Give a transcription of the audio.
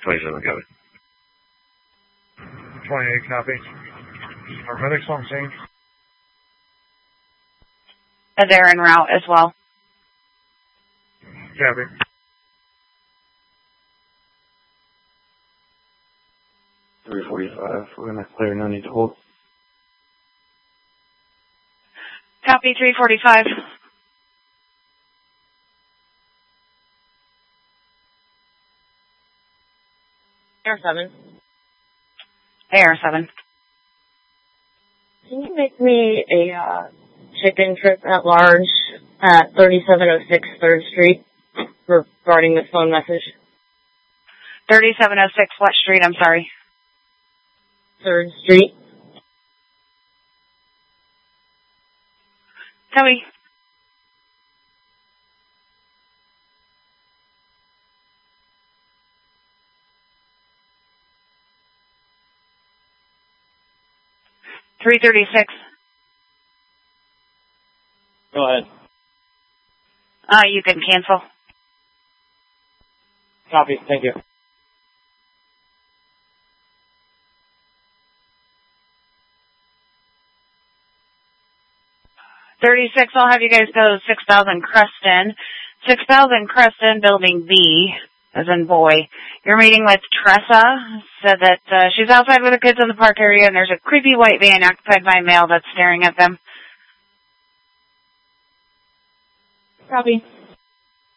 27, copy. 28, copy. Paramedics on scene. They're en route as well. Copy. .345, we're gonna clear, no need to hold. Copy, 345. AR7. AR7. Can you make me a chicken trip at large at 3706 3rd Street regarding this phone message? 3706 what street, I'm sorry? 3rd Street. Copy. .336. Go ahead. You can cancel. Copy. Thank you. .36, I'll have you guys go 6000 Creston. 6000 Creston, Building B, as in boy. You're meeting with Tressa. Said that she's outside with her kids in the park area, and there's a creepy white van occupied by a male that's staring at them. Copy.